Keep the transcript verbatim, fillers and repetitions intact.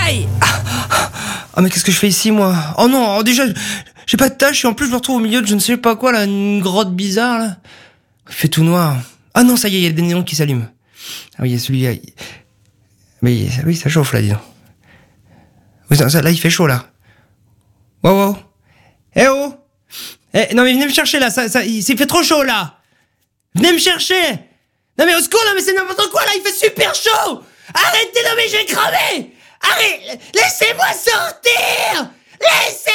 Aïe! Ah, mais qu'est-ce que je fais ici, moi? Oh non, oh, déjà, j'ai pas de tâche et en plus je me retrouve au milieu de je ne sais pas quoi, là, une grotte bizarre, là. Il fait tout noir. Ah non, ça y est, il y a des néons qui s'allument. Ah oui, il y a celui-là. Mais oui, ça chauffe, là, dis donc. Oui, ça, là, il fait chaud, là. Wow, wow. Eh oh! Eh, non, mais venez me chercher, là, ça, ça, il s'est fait trop chaud, là! Venez me chercher! Non, mais au secours, non, mais c'est n'importe quoi, là, il fait super chaud! Arrêtez, non, mais je vais crever! Arrête! Laissez-moi sortir! Laissez